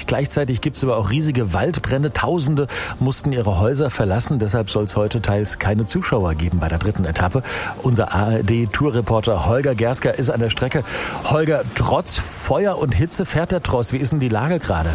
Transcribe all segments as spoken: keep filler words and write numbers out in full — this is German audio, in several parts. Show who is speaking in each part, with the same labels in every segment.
Speaker 1: Gleichzeitig gibt es aber auch riesige Waldbrände. Tausende mussten ihre Häuser verlassen. Deshalb soll es heute teils keine Zuschauer geben bei der dritten Etappe. Unser A R D-Tourreporter Holger Gersker ist an der Strecke. Holger, trotz Feuer und Hitze fährt der Tross. Wie ist denn die Lage gerade?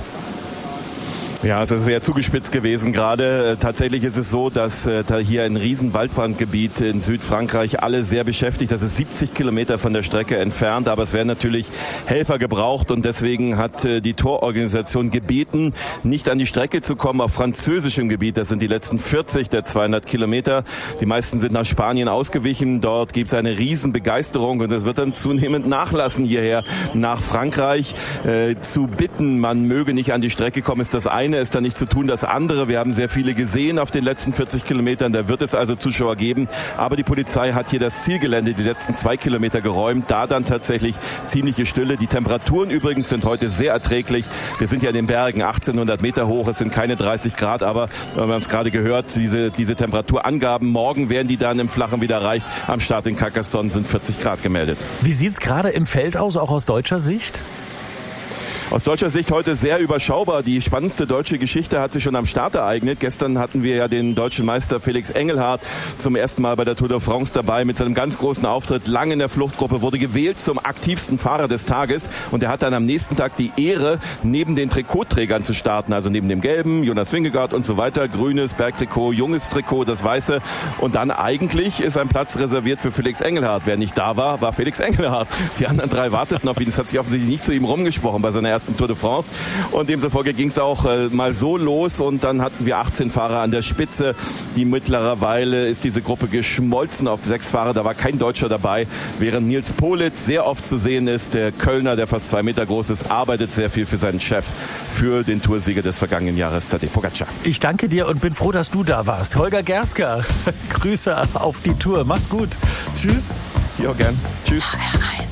Speaker 2: Ja, es ist sehr zugespitzt gewesen gerade. Tatsächlich ist es so, dass äh, da hier ein riesen Waldbrandgebiet in Südfrankreich alle sehr beschäftigt. Das ist siebzig Kilometer von der Strecke entfernt, aber es werden natürlich Helfer gebraucht und deswegen hat äh, die Tororganisation gebeten, nicht an die Strecke zu kommen auf französischem Gebiet. Das sind die letzten vierzig der zweihundert Kilometer. Die meisten sind nach Spanien ausgewichen. Dort gibt es eine riesen Begeisterung und es wird dann zunehmend nachlassen hierher nach Frankreich. Äh, zu bitten, man möge nicht an die Strecke kommen, ist das eine. Ist da nicht zu tun, das andere. Wir haben sehr viele gesehen auf den letzten vierzig Kilometern. Da wird es also Zuschauer geben. Aber die Polizei hat hier das Zielgelände die letzten zwei Kilometer geräumt. Da dann tatsächlich ziemliche Stille. Die Temperaturen übrigens sind heute sehr erträglich. Wir sind ja in den Bergen achtzehnhundert Meter hoch. Es sind keine dreißig Grad. Aber wir haben es gerade gehört, diese, diese Temperaturangaben. Morgen werden die dann im Flachen wieder erreicht. Am Start in Carcassonne sind vierzig Grad gemeldet.
Speaker 1: Wie sieht es gerade im Feld aus, auch aus deutscher Sicht?
Speaker 2: Aus deutscher Sicht heute sehr überschaubar. Die spannendste deutsche Geschichte hat sich schon am Start ereignet. Gestern hatten wir ja den deutschen Meister Felix Engelhardt zum ersten Mal bei der Tour de France dabei mit seinem ganz großen Auftritt. Lang in der Fluchtgruppe, wurde gewählt zum aktivsten Fahrer des Tages. Und er hat dann am nächsten Tag die Ehre, neben den Trikotträgern zu starten. Also neben dem gelben, Jonas Vingegaard und so weiter. Grünes Bergtrikot, junges Trikot, das weiße. Und dann eigentlich ist ein Platz reserviert für Felix Engelhardt. Wer nicht da war, war Felix Engelhardt. Die anderen drei warteten auf ihn. Das hat sich offensichtlich nicht zu ihm rumgesprochen bei seiner ersten Tour de France und demzufolge ging es auch äh, mal so los und dann hatten wir achtzehn Fahrer an der Spitze. Die mittlerweile ist diese Gruppe geschmolzen auf sechs Fahrer, da war kein Deutscher dabei, während Nils Politz sehr oft zu sehen ist, der Kölner, der fast zwei Meter groß ist, arbeitet sehr viel für seinen Chef, für den Toursieger des vergangenen Jahres, Tadej Pogačar.
Speaker 1: Ich danke dir und bin froh, dass du da warst. Holger Gersker, Grüße auf die Tour, mach's gut. Tschüss.
Speaker 2: Ja, gern. Tschüss.
Speaker 3: H R eins